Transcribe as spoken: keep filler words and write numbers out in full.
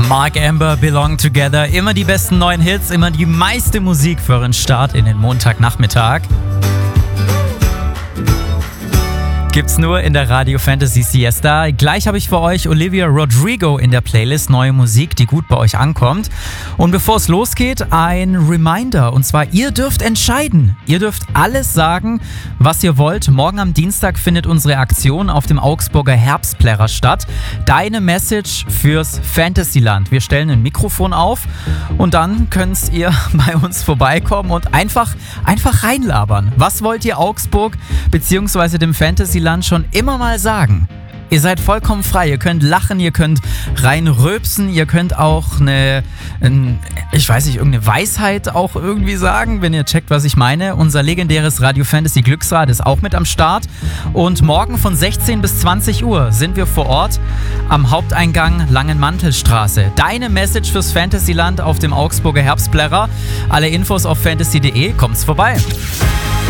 Mark Amber, Belong Together. Immer die besten neuen Hits, immer die meiste Musik für einen Start in den Montagnachmittag. Gibt's nur in der Radio Fantasy Siesta. Gleich habe ich für euch Olivia Rodrigo in der Playlist, neue Musik, die gut bei euch ankommt. Und bevor es losgeht, ein Reminder. Und zwar, ihr dürft entscheiden. Ihr dürft alles sagen, was ihr wollt. Morgen am Dienstag findet unsere Aktion auf dem Augsburger Herbstplärrer statt. Deine Message fürs Fantasyland. Wir stellen ein Mikrofon auf und dann könnt ihr bei uns vorbeikommen und einfach, einfach reinlabern. Was wollt ihr Augsburg bzw. dem Fantasyland schon immer mal sagen? Ihr seid vollkommen frei, ihr könnt lachen, ihr könnt reinrülpsen, ihr könnt auch eine, ein, ich weiß nicht, irgendeine Weisheit auch irgendwie sagen, wenn ihr checkt, was ich meine. Unser legendäres Radio Fantasy Glücksrad ist auch mit am Start und morgen von sechzehn bis zwanzig Uhr sind wir vor Ort am Haupteingang Langenmantelstraße. Deine Message fürs Fantasyland auf dem Augsburger Herbstplärrer. Alle Infos auf fantasy punkt de, kommt's vorbei.